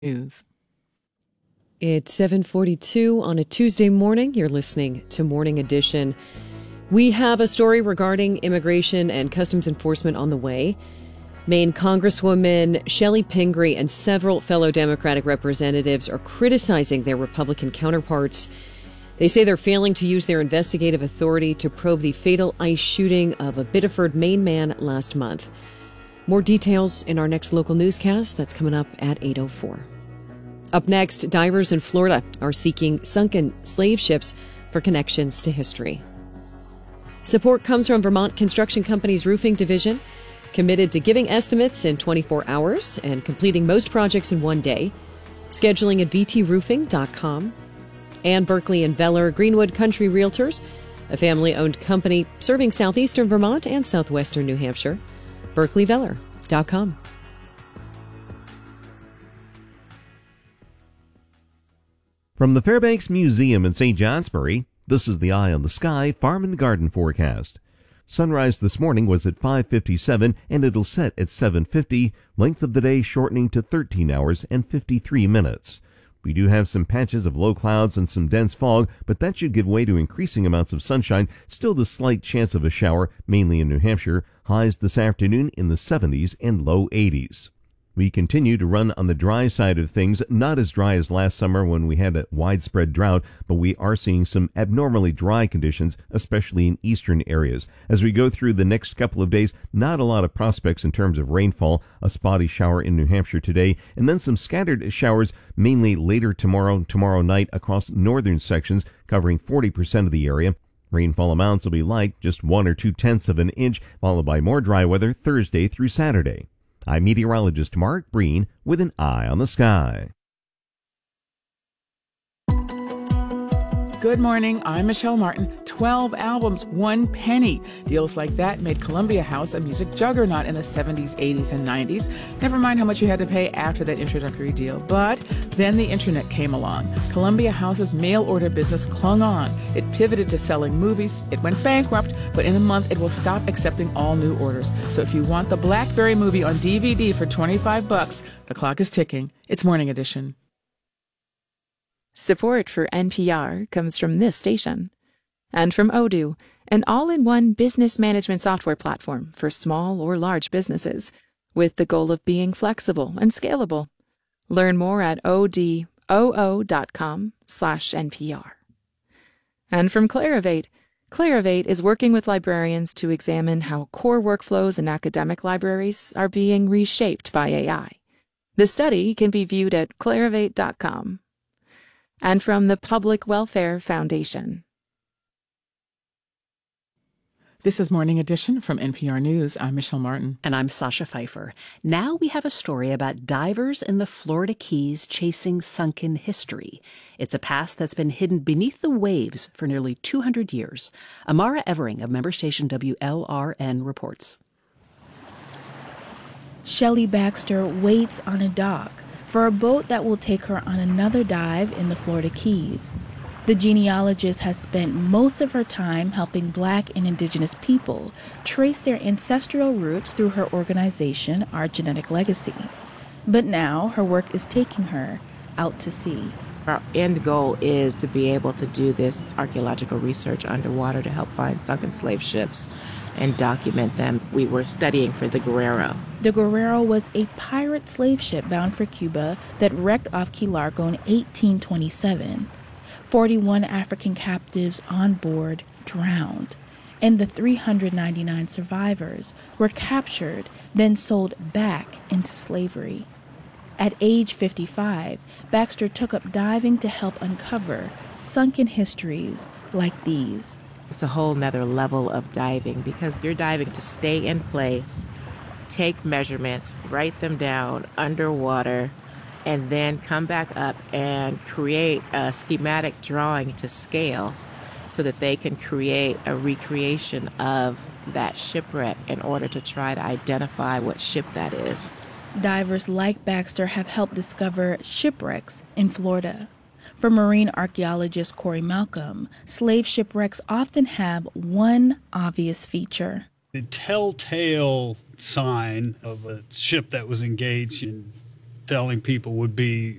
News. It's 7:42 on a Tuesday morning. You're listening to Morning Edition. We have a story regarding immigration and customs enforcement on the way. Maine Congresswoman Chellie Pingree and several fellow Democratic representatives are criticizing their Republican counterparts. They say they're failing to use their investigative authority to probe the fatal ICE shooting of a Biddeford, Maine man last month. More details in our next local newscast. That's coming up at 8:04. Up next, divers in Florida are seeking sunken slave ships for connections to history. Support comes from Vermont Construction Company's roofing division, committed to giving estimates in 24 hours and completing most projects in one day. Scheduling at vtroofing.com. And Berkeley and Veller Greenwood Country Realtors, a family-owned company serving southeastern Vermont and southwestern New Hampshire. BerkeleyVeller.com. From the Fairbanks Museum in St. Johnsbury, this is the Eye on the Sky Farm and Garden forecast. Sunrise this morning was at 5:57 and it'll set at 7:50, length of the day shortening to 13 hours and 53 minutes. We do have some patches of low clouds and some dense fog, but that should give way to increasing amounts of sunshine. Still the slight chance of a shower, mainly in New Hampshire. Highs this afternoon in the 70s and low 80s. We continue to run on the dry side of things, not as dry as last summer when we had a widespread drought, but we are seeing some abnormally dry conditions, especially in eastern areas. As we go through the next couple of days, not a lot of prospects in terms of rainfall, a spotty shower in New Hampshire today, and then some scattered showers mainly later tomorrow night across northern sections, covering 40% of the area. Rainfall amounts will be light, just 1 or 2/10 of an inch, followed by more dry weather Thursday through Saturday. I'm meteorologist Mark Breen with an Eye on the Sky. Good morning, I'm Michelle Martin. 12 albums, 1 penny. Deals like that made Columbia House a music juggernaut in the 70s, 80s, and 90s. Never mind how much you had to pay after that introductory deal. But then the internet came along. Columbia House's mail order business clung on. It pivoted to selling movies. It went bankrupt, but in a month it will stop accepting all new orders. So if you want the Blackberry movie on DVD for $25, the clock is ticking. It's Morning Edition. Support for NPR comes from this station and from Odoo, an all-in-one business management software platform for small or large businesses with the goal of being flexible and scalable. Learn more at odoo.com/NPR. And from Clarivate. Clarivate is working with librarians to examine how core workflows in academic libraries are being reshaped by AI. The study can be viewed at clarivate.com. And from the Public Welfare Foundation. This is Morning Edition from NPR News. I'm Michelle Martin. And I'm Sasha Pfeiffer. Now we have a story about divers in the Florida Keys chasing sunken history. It's a past that's been hidden beneath the waves for nearly 200 years. Amara Evering of member station WLRN reports. Shelley Baxter waits on a dock for a boat that will take her on another dive in the Florida Keys. The genealogist has spent most of her time helping Black and Indigenous people trace their ancestral roots through her organization, Our Genetic Legacy. But now her work is taking her out to sea. Our end goal is to be able to do this archaeological research underwater to help find sunken slave ships and document them. We were studying for the Guerrero. The Guerrero was a pirate slave ship bound for Cuba that wrecked off Key Largo in 1827. 41 African captives on board drowned, and the 399 survivors were captured, then sold back into slavery. At age 55, Baxter took up diving to help uncover sunken histories like these. It's a whole nother level of diving because you're diving to stay in place, take measurements, write them down underwater, and then come back up and create a schematic drawing to scale so that they can create a recreation of that shipwreck in order to try to identify what ship that is. Divers like Baxter have helped discover shipwrecks in Florida. For marine archaeologist Corey Malcolm, slave shipwrecks often have one obvious feature. The telltale sign of a ship that was engaged in telling people would be